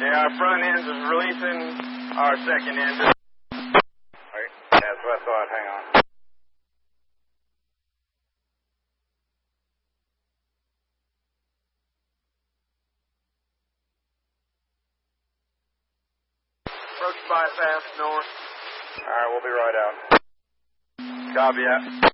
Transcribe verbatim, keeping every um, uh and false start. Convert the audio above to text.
Yeah, our front ends is releasing, our second end is... Wait, yeah, that's what I thought. Hang on. Approach bypass north. All right, we'll be right out. Copy that.